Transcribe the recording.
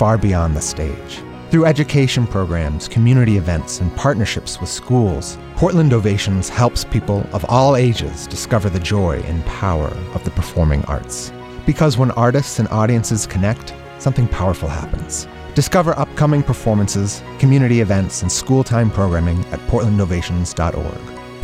far beyond the stage. Through education programs, community events, and partnerships with schools, Portland Ovations helps people of all ages discover the joy and power of the performing arts. Because when artists and audiences connect, something powerful happens. Discover upcoming performances, community events, and school time programming at portlandovations.org.